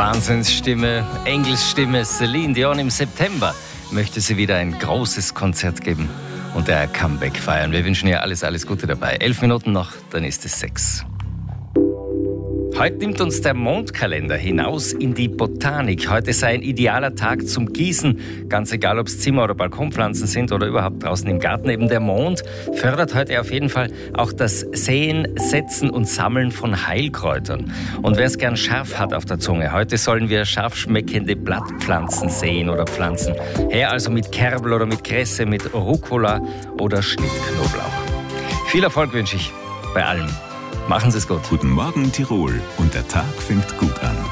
Wahnsinnsstimme, Engelsstimme, Celine Dion. Im September möchte sie wieder ein großes Konzert geben und ein Comeback feiern. Wir wünschen ihr alles Gute dabei. 11 Minuten noch, dann ist es 6. Heute nimmt uns der Mondkalender hinaus in die Botanik. Heute sei ein idealer Tag zum Gießen. Ganz egal, ob es Zimmer- oder Balkonpflanzen sind oder überhaupt draußen im Garten. Eben der Mond fördert heute auf jeden Fall auch das Säen, Setzen und Sammeln von Heilkräutern. Und wer es gern scharf hat auf der Zunge, heute sollen wir scharf schmeckende Blattpflanzen säen oder pflanzen. Her also mit Kerbel oder mit Kresse, mit Rucola oder Schnittknoblauch. Viel Erfolg wünsche ich bei allem. Machen Sie es gut. Guten Morgen Tirol und der Tag fängt gut an.